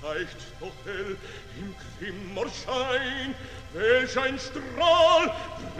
steigt doch hell im Glimmerschein, welch ein Strahl